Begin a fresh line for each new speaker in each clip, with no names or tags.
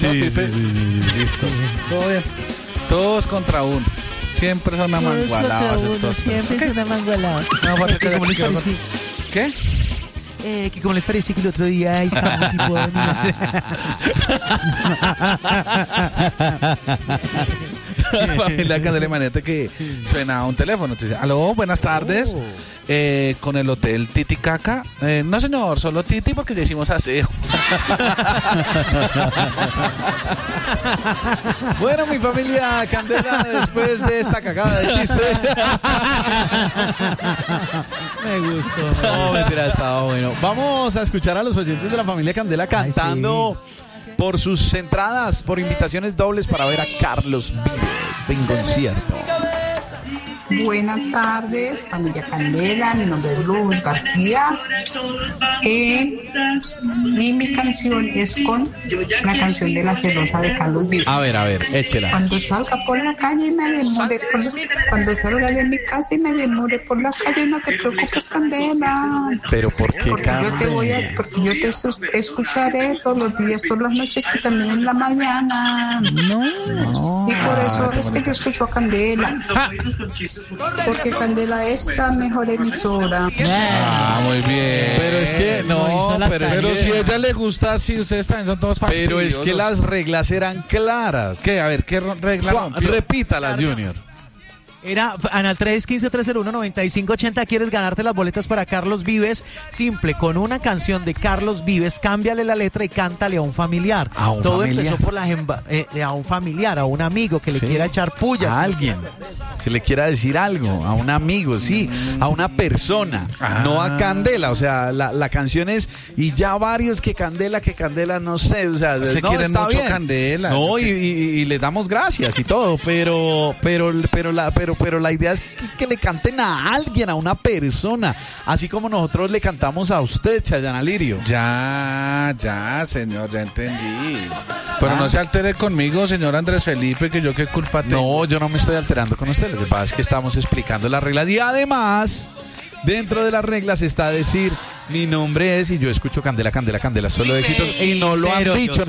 Sí,
Listo. Todo bien. Todos contra uno. Siempre son amangualados estos.
Siempre son amangualados.
No, aparte que
¿Cómo les parece?
¿Qué?
Que como les parece que el otro día estábamos tipo
Familia Candela, imagínate que suena un teléfono. Te dice, aló, buenas tardes. Con el hotel Titicaca. No, señor, solo Titi porque ya hicimos aseo.
Bueno, mi familia Candela, después de esta cagada de chiste.
Me gustó.
No, mentira, estaba bueno. Vamos a escuchar a los oyentes de la familia Candela cantando por sus entradas, por invitaciones dobles para ver a Carlos Vives en concierto.
Buenas tardes, familia Candela, mi nombre es Luz García. Mi canción es con la canción de La Celosa de Carlos Vives.
A ver, échela.
Cuando salga por la calle y me demore cuando salga de mi casa y me demore por la calle, no te preocupes, Candela.
Pero ¿por qué,
porque yo te escucharé todos los días, todas las noches y también en la mañana.
No.
Y por eso es que yo escucho a Candela. Porque Candela es la mejor emisora.
Muy bien.
Pero es que
pero si a ella le gusta así, ustedes también son todos fastidiosos.
Pero es que las reglas eran claras.
¿Qué? A ver, ¿qué regla?
Repítalas, Junior.
Era Anal 315-301-9580. ¿Quieres ganarte las boletas para Carlos Vives? Simple, con una canción de Carlos Vives, cámbiale la letra y cántale a un familiar. Todo empezó por a un familiar, a un amigo que le quiera echar pullas.
A alguien que le quiera decir algo, a un amigo, sí, a una persona, no a Candela. O sea, la canción es, y ya varios que Candela, no sé, o sea,
se quieren mucho
bien.
Candela.
No, y le damos gracias y todo, pero la idea es que le canten a alguien, a una persona, así como nosotros le cantamos a usted, Chayana Lirio.
Ya, señor, ya entendí. Pero no se altere conmigo, señor Andrés Felipe, que yo qué culpa tengo.
No, yo no me estoy alterando con usted, lo que pasa es que estamos explicando las reglas y además, dentro de las reglas está decir, mi nombre es, y yo escucho Candela, solo éxitos, y no lo han dicho.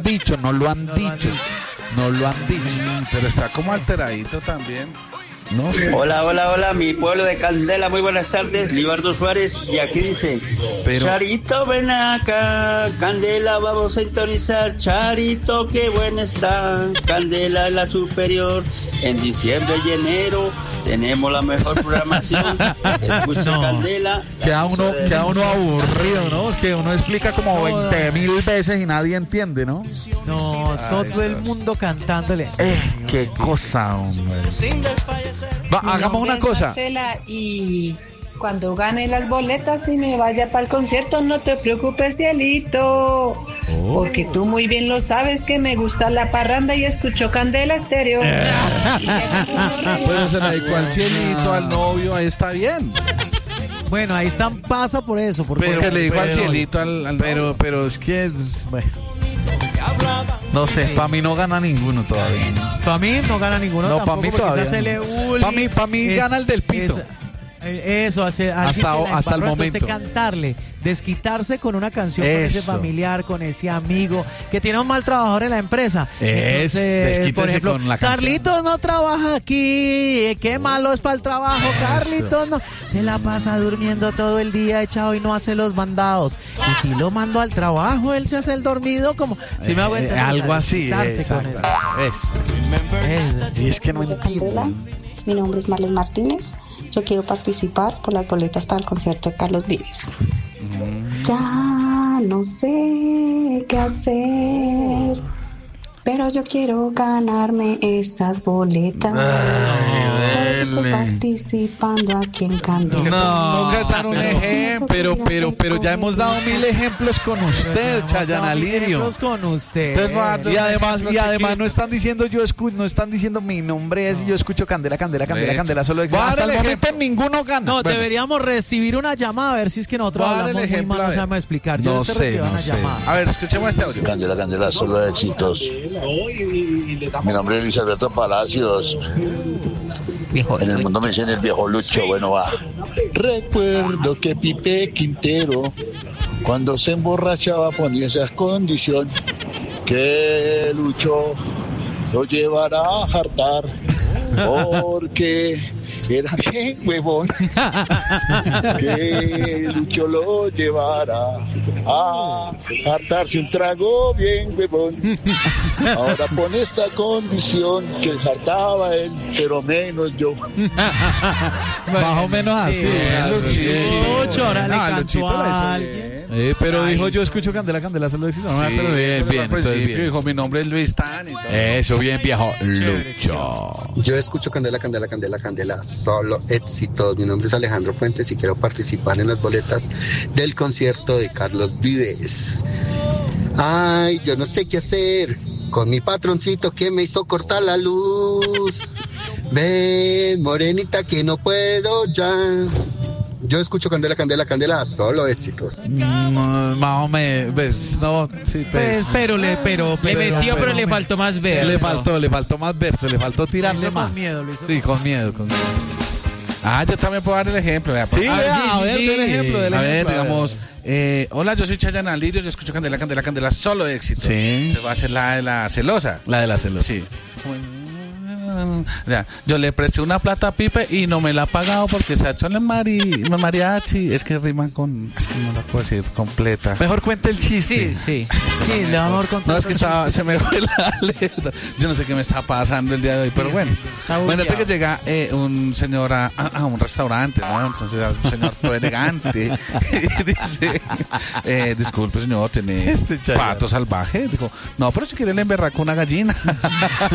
Pero está como alteradito también.
No sé.
Hola, mi pueblo de Candela, muy buenas tardes, Libardo Suárez, y aquí dice, Charito, ven acá, Candela, vamos a sintonizar, Charito, qué buena está, Candela es la superior, en diciembre y enero tenemos la mejor programación, escucha Candela.
Queda uno aburrido, ¿no? Que uno explica como 20,000 veces y nadie entiende, ¿no?
No, todo el mundo cantándole.
Qué cosa, hombre. Hagamos una cosa.
Marcela, y cuando gane las boletas y me vaya para el concierto, no te preocupes, cielito. Porque tú muy bien lo sabes que me gusta la parranda y escucho Candela Estéreo.
Pero se le dedicó al cielito, al novio, ahí está bien.
Bueno, ahí están, pasa por eso.
Porque le dijo al cielito,
pero es que bueno. No sé, para mí no gana ninguno todavía.
Para mí no gana ninguno.
No, para mí todavía. Para mí gana el del pito.
Eso,
hasta el momento.
Cantarle, desquitarse con una canción con ese familiar, con ese amigo que tiene un mal trabajador en la empresa.
Desquítese
por ejemplo,
con la canción.
Carlitos no trabaja aquí, qué malo es para el trabajo. Carlitos no, se la pasa durmiendo todo el día echado y no hace los mandados. Y si lo mando al trabajo, él se hace el dormido como si me hago entender,
algo así. Y es que no entiendo.
Mi nombre es Marles Martínez. Yo quiero participar por las boletas para el concierto de Carlos Vives. Ya no sé qué hacer, pero yo quiero ganarme esas boletas. Por eso estoy participando aquí en Candela.
No, que dar un ejemplo, pero ya hemos dado 1000 ejemplos con usted, Chayana Lirio.
Con usted.
Entonces, y además no están diciendo no están diciendo mi nombre es y yo escucho Candela, solo hasta el momento ninguno gana.
No, deberíamos recibir una llamada a ver si es que nosotros hablamos muy mal, no sabemos explicar.
No sé.
A ver, escuchemos este audio.
Candela, solo éxitos. Mi nombre es Luis Alberto Palacios. En el mundo me dicen el viejo Lucho. Bueno, va. Recuerdo que Pipe Quintero, cuando se emborrachaba, ponía esa condición. que Lucho lo llevará a jartar porque era bien huevón. Que Lucho lo llevará a hartarse un trago bien huevón. Ahora pone esta condición que hartaba él, pero menos yo.
Más o menos así.
Lucho, ahora le cantó a alguien.
Pero dijo yo escucho Candela, Candela, solo decís. No, pero bien.
Al principio dijo mi nombre es Luis Tan.
Eso, bien viejo. Lucho.
Yo escucho Candela, Candela, Candela, Candela. Solo éxitos. Mi nombre es Alejandro Fuentes y quiero participar en las boletas del concierto de Carlos Vives. Ay, yo no sé qué hacer con mi patroncito que me hizo cortar la luz. Ven, morenita, que no puedo ya. Yo escucho Candela, Candela, Candela, solo éxitos.
Más o menos, ¿ves? No, sí,
pero le
metió, pero le faltó más verso.
Le faltó más verso, le faltó tirarle más.
Con miedo,
sí, con miedo.
Yo también puedo dar el ejemplo.
Sí, a ver, del ejemplo.
A ver, digamos, hola, yo soy Chayanne Lirio, yo escucho Candela, Candela, Candela, solo éxitos.
Sí.
Entonces va a ser la de la celosa.
La de la celosa.
Sí. Ya, yo le presté una plata a Pipe y no me la ha pagado porque se ha hecho el mariachi. Es que riman con... Es que no la puedo decir completa.
Mejor cuente el chiste.
Sí,
le vamos a contar.
No, es que se me fue la letra. Yo no sé qué me está pasando el día de hoy, pero bueno. Bueno, que llega un señor a un restaurante, ¿no? Entonces, un señor todo elegante. Y dice, disculpe, señor, ¿tiene pato salvaje? Dijo, no, pero si quiere le emberraco una gallina.